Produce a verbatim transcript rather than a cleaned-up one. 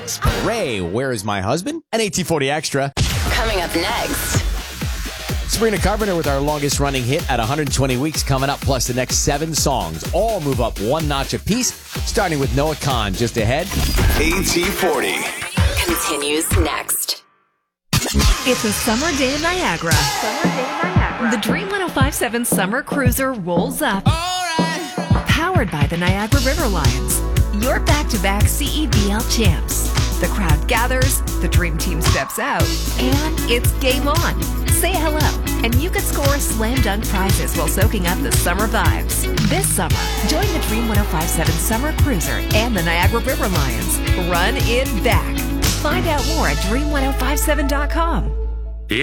six. Ray, Where Is My Husband? And eighteen forty Extra. Coming up next. Sabrina Carpenter with our longest running hit at one hundred twenty weeks coming up, plus the next seven songs. All move up one notch apiece, starting with Noah Kahan just ahead. eighteen forty. Continues next. It's a summer day in Niagara. Summer day in Niagara. The Dream one oh five point seven Summer Cruiser rolls up. All right. Powered by the Niagara River Lions. Your back-to-back C E B L champs. The crowd gathers, the Dream Team steps out, and it's game on. Say hello, and you could score slam dunk prizes while soaking up the summer vibes. This summer, join the Dream one oh five point seven Summer Cruiser and the Niagara River Lions. Run it back. Find out more at dream ten fifty-seven dot com.